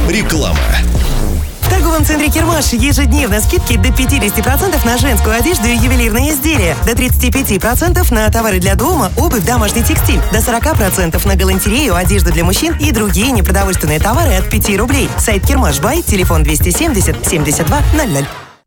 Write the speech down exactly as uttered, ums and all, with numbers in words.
Реклама. В торговом центре «Кермаш» ежедневно скидки до пятьдесят процентов на женскую одежду и ювелирные изделия, до тридцать пять процентов на товары для дома, обувь, домашний текстиль, до сорок процентов на галантерею, одежду для мужчин и другие непродовольственные товары от пяти рублей. Сайт «Кермаш Бай», телефон двести семьдесят семьдесят два ноль ноль.